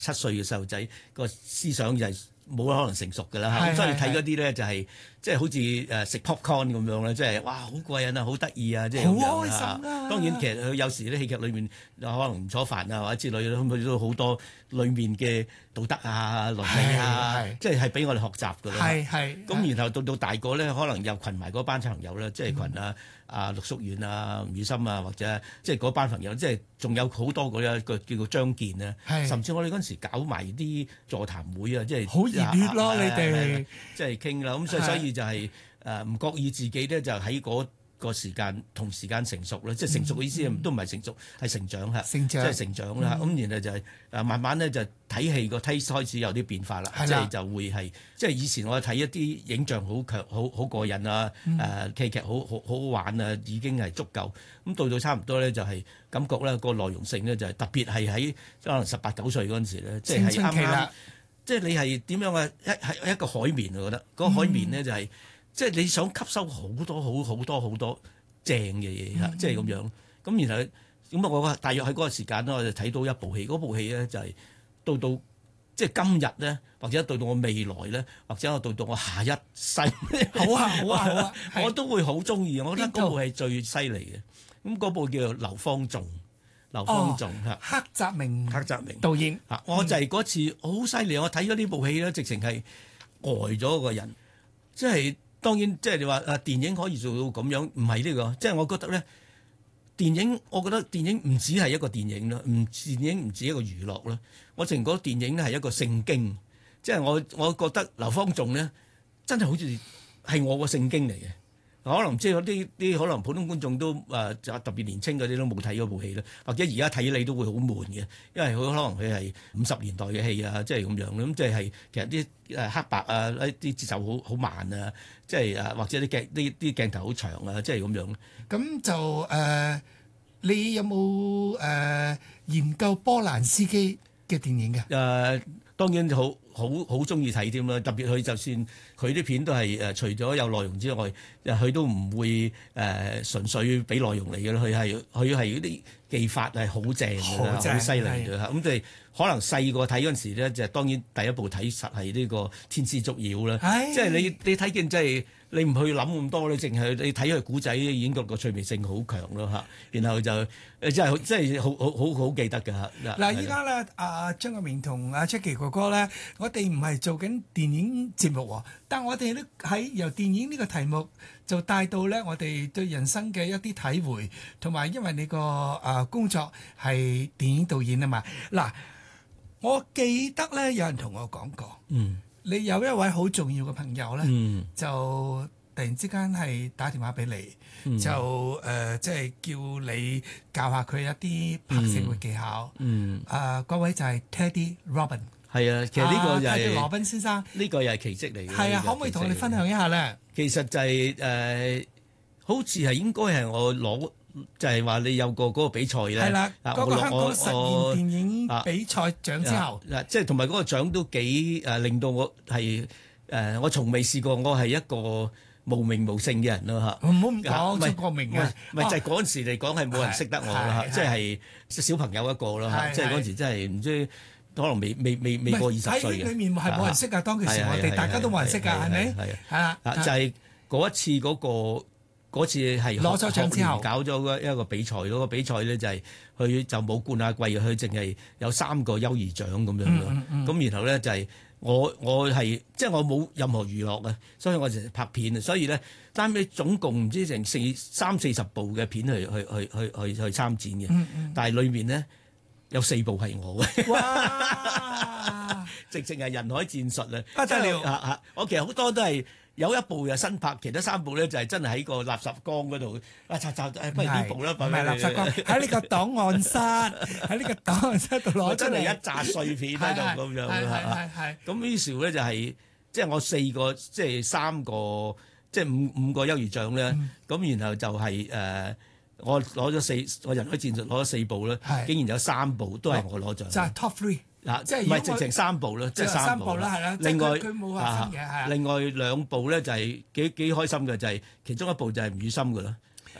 7歲嘅細路仔個思想就係冇可能成熟㗎啦。咁所以睇嗰啲咧就係即係好似食 popcorn 咁樣咧，即係哇好過癮啊，好得意啊，即係咁樣好開心啊！ 當然其實佢有時啲戲劇裏面可能唔楚煩啊或者之類咁，佢都好多裏面嘅道德啊、倫理啊，即係俾我哋學習㗎啦。咁然後到大個咧，可能又群埋嗰班朋友咧，即係群阿陸淑遠啊、吳宇森啊，或者即係嗰班朋友，即係仲有好多嗰一個叫做張健啊，甚至我哋嗰陣時搞埋啲座談會啊，即係好熱血咯，你哋即係傾啦。咁所以就係唔覺意自己咧就喺嗰個時間同時間成熟啦，即係成熟嘅意思都唔係成熟，係成長嚇，即係成長啦。咁然後就係慢慢咧就睇戲個 taste 開始有啲變化啦，即係就會係即係以前我睇一啲影像好強、好過癮啊，戲劇好好玩啊，已經係足夠。咁到差唔多咧就係感覺咧個內容性咧就係特別係喺可能18、9歲嗰陣時咧，即係啱啱，即係你係點樣啊？係一個海綿，我覺得嗰個海綿咧就係。即係你想吸收好多正嘅嘢嚇，即係咁樣。咁然後咁我大約喺嗰個時間咧，我就睇到一部戲。嗰部戲咧就係到即係今日咧，或者到我未來咧，或者我到我下一世，好啊，我都會好中意。我覺得嗰部係最犀利嘅。咁嗰部叫做劉方仲嚇， 黑澤明導演。 我就係嗰次好犀利，我睇咗呢部戲咧，直情係呆咗個人，即係。當然，即係你話電影可以做到咁樣，唔係呢個。即係我覺得咧，我覺得電影唔止係一個電影啦，電影唔止一個娛樂啦。我淨覺得電影咧係一個聖經。即係我覺得劉方仲咧真係好似係我個聖經嚟嘅。可能即係啲可能普通觀眾都特別年青嗰啲都冇睇嗰部戲啦，或者而家睇你都會好悶嘅，因為佢可能佢係50年代嘅戲啊，即係咁樣咁，即係其實啲黑白啊，啲節奏好慢啊，即係或者啲鏡頭好長啊，即係咁樣。 咁就你有冇研究波蘭斯基嘅電影嘅？ 當然好中意睇添啦，特別佢就算佢啲片都係除咗有內容之外，佢都唔會純粹俾內容嚟嘅啦。佢係嗰啲技法係好正嘅，好犀利嘅嚇。咁即係可能細個睇嗰陣時咧，就當然第一部睇實係呢個《天師捉妖》啦。即係你睇見即係你唔去諗咁多咧，淨係你睇佢古仔已經個趣味性好強咯嚇。然後就真係好記得㗎嚇。 嗱，依家咧張國明同阿 Jackie 哥哥咧，我哋唔係做緊電影節目喎，但我哋咧喺由電影呢個題目就帶到咧我哋對人生嘅一啲體會，同埋因為你個工作係電影導演啊嘛。嗱，我記得咧有人同我講過，你有一位好重要嘅朋友咧，就突然之間係打電話俾你，就即係叫你教下佢一啲拍攝嘅技巧。嗰位就係 Teddy Robin。 係啊，其實呢個又係羅賓先生， 呢個又係奇蹟嚟嘅。 係啊，可唔可以同我哋分享一下咧？ 其實就係好似係應該係我攞，就係話你有個嗰個比賽咧。係啦， 嗰個香港實驗電影比賽獎之後， 即係同埋嗰個獎都幾令到我係我從未試過，我係一個無名無姓嘅人咯嚇。 唔好咁講，出過名嘅。 咪就係嗰陣時嚟講係冇人識得我啦，即係小朋友一個咯嚇。即係嗰陣時真係唔知。可能未過20歲嘅， 喺裏面係冇人識㗎。當其時我哋大家都冇人識㗎，係咪？係啦， 就係嗰一次嗰次係攞咗獎之後搞咗一個比賽，嗰個比賽咧就係佢就冇冠亞季，佢淨係有3個優異獎咁樣咯。咁然後咧就係我係即係我冇任何娛樂嘅，所以我就拍片啊。所以咧單尾總共唔知成30-40部嘅片去參展嘅，但係裏面咧。有4部係我嘅，哇！直情係人海戰術啊！真係我其實好多都係有一部又新拍，其他3部咧就係真係喺個垃圾缸嗰度不如呢部啦， 唔係垃圾缸，喺呢個檔案室，喺呢個檔案室度攞出嚟， 真係一紮碎片喺度咁樣係。咁於是咧就係即係我4個，即係3個，即係5個優異獎咧。咁然後就係我攞咗我人海戰術攞咗4部咧，竟然有3部都係我攞獎， 就係 top 3 嗱，即係唔係直情3部啦，即係3部啦，係啦。另外佢冇話分嘅， 另外2部咧就係幾開心嘅，就係其中一部就係吳宇森㗎啦。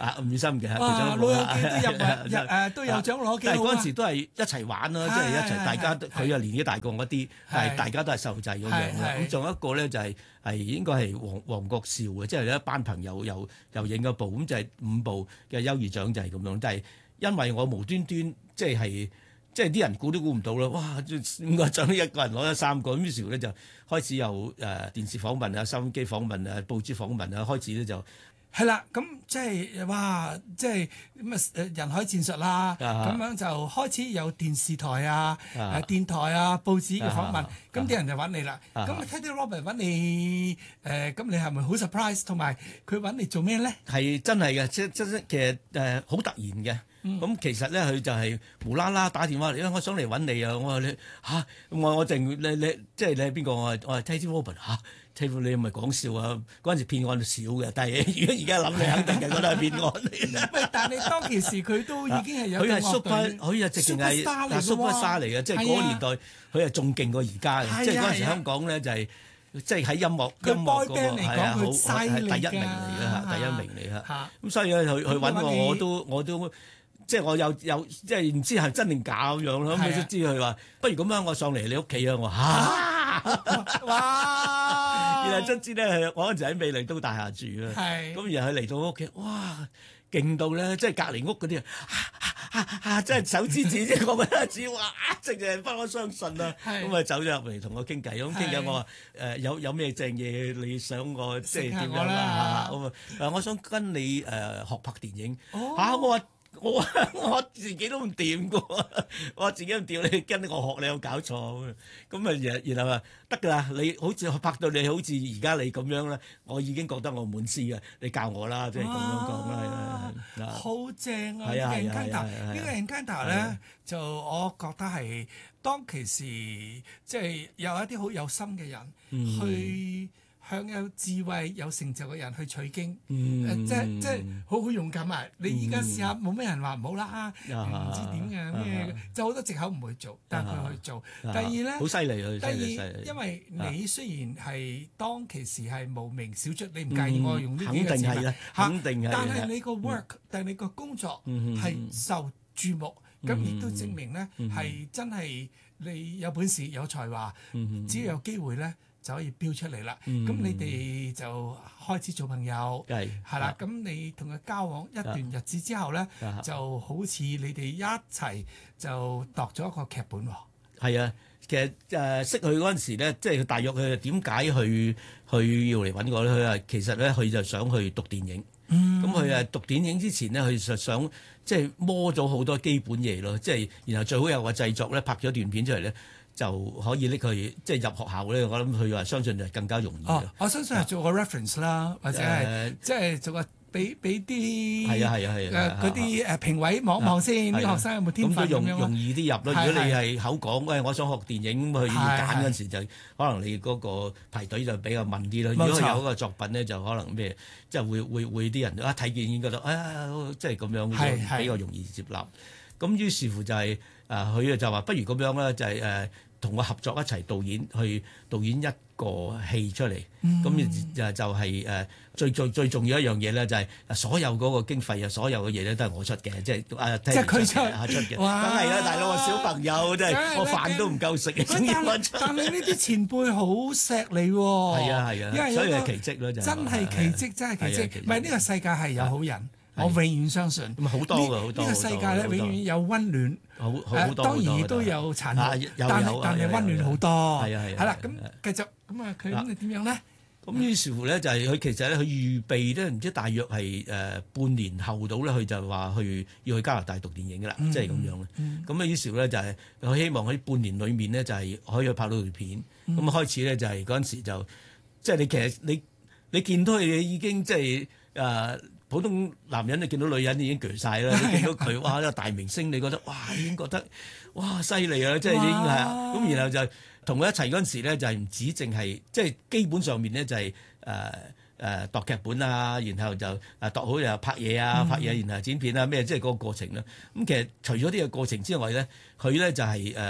唔小心嘅， 哇！老友記都有獎攞， 但係嗰陣時都係一齊玩咯，即係一齊大家佢又年紀大過我啲，但係大家都係細路仔咁樣啦。咁仲有一個咧就係應該係黃國少嘅，即係一班朋友又影咗部，咁就係5部嘅優異獎就係咁樣，但係因為我無端端即係啲人估都估唔到啦！哇，5個獎一個人攞咗3個，咁於是咧就開始有電視訪問啊、收音機訪問啊、報紙訪問啊，開始咧就係啦。咁即係哇，即係咁啊人海戰術啦，咁樣就開始有電視台啊、電台啊、報紙嘅訪問，咁啲人就揾你啦。咁 Teddy Robin 揾你咁你係咪好 surprise？同埋佢揾你做咩咧？ 係真係嘅，即其實好突然嘅。咁其實咧，佢就係無啦啦打電話嚟，我想嚟揾你啊！我話你嚇，我淨你即係你係邊個？我係 Teddy Robin 嚇，Teddy 你係咪講笑啊？嗰陣時騙案少嘅，但係如果而家諗你肯定係覺得係騙案嚟。 喂，但係當其時佢都已經係有個樂隊， 佢係直情係 superstar 嚟嘅，即係嗰個年代佢係仲勁過而家嘅。即係嗰陣時香港咧就係即係喺音樂嗰個係第一名嚟嘅，第一名嚟嘅。咁所以咧佢揾我都。即係我有即係唔知係真定假咁樣咯，咁都知佢話不如咁樣，我上嚟你屋企啊！我嚇，哇！原來卒之咧，我嗰陣時喺美麗都大廈住啊，咁然後佢嚟到屋企，哇！勁到咧，即係隔離屋嗰啲即係手指指啫，我咪一指話，直情係不可相信啊！咁啊走咗入嚟同我傾偈，咁傾偈我話有咩正嘢你想我即係點樣啦？咁啊我想跟你學拍電影嚇，我自己都唔掂噶，我自己唔掂，你跟我學你有搞錯咁啊！然後話得㗎啦，你好似拍到你好似而家你咁樣啦，我已經覺得我滿師啊！你教我啦，即係咁樣講啦。 好正啊！呢個 Encanto 咧，就我覺得係當其時即係有一啲好有心嘅人去向有智慧、有成就嘅人去取經，即係好勇敢啊！你依家試下，冇咩人話唔好啦，唔知點嘅咩，就好多藉口唔會做，但係佢去做。第二咧， 好犀利啊！ 第二，因為你雖然係當其時係無名小卒，你唔介意我用呢幾個字啦， 肯定係， 但係你個 work，但係你個工作係受注目，咁亦都證明咧係真係你有本事、有才華，只要有機會咧，就可以標出嚟啦。咁你哋就開始做朋友，係啦。咁你同佢交往一段日子之後咧，就好似你哋一齊就度咗一個劇本喎。 係啊，其實識佢嗰陣時咧，即係大約佢點解佢要嚟揾我咧？佢話其實咧，佢就想去讀電影。咁佢讀電影之前咧，佢就想即係摸咗好多基本嘢咯。即係然後最好有個製作咧，拍咗段片出嚟咧，就可以拎佢即係入學校咧。我諗佢話相信就更加容易。 我相信係做個 reference 啦，或者係即係做個俾啲嗰啲評委望望先，啲學生有冇天分咁樣容易啲入咯。如果你係口講，喂，我想學電影，佢要揀嗰陣時就可能你嗰個排隊就比較問啲咯。如果有一個作品咧，就可能咩，即係會啲人睇見已經覺得即係咁樣比較容易接納。咁於是乎就係佢就話不如咁樣啦，就係同我合作一齊導演一個戲出嚟。咁就係最重要一樣嘢咧，就係所有嗰個經費啊，所有嘅嘢咧都係我出嘅，即係佢出嘅。梗係啦，大佬，我小朋友真係我飯都唔夠食， 但係呢啲前輩好錫你喎。 係啊，所以係奇蹟咯，就真係奇蹟，真係奇蹟。唔係呢個世界係有好人。我永遠相信， 好多嘅好多。 呢個世界咧永遠有溫暖， 好多。 當然亦都有殘酷，但係溫暖好多。係啦，咁繼續咁啊，佢咁點樣咧？ 咁於是乎咧，就係佢其實咧，佢預備咧，唔知大約係半年後到咧，佢就話要去加拿大讀電影㗎啦，即係咁樣咧。咁啊，於是乎咧就係佢希望喺半年裡面咧，就係可以去拍到條片。咁開始咧就係嗰陣時就即係你其實你見到佢已經即係普通男人你見到女人已經鋸晒啦，你見到佢哇一個大明星，你覺得哇已經覺得哇犀利啊！即係已經係咁，然後就同佢一齊嗰陣時咧，就係唔止淨係即係基本上面咧就係度劇本啊，然後就度好又拍嘢啊，拍嘢然後剪片啊咩，即係嗰個過程啦。咁其實除咗呢個過程之外咧，佢咧就係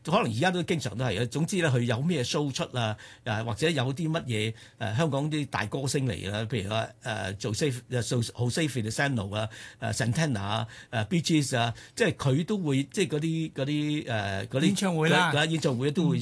可能而家都經常都係。總之咧，佢有咩 show 出啊，或者有啲乜嘢香港啲大歌星嚟啦，譬如話Jose Feliciano 啊、Santana 啊、Bee Gees 啊，即係佢都會即係嗰啲演唱會啦，演唱會都會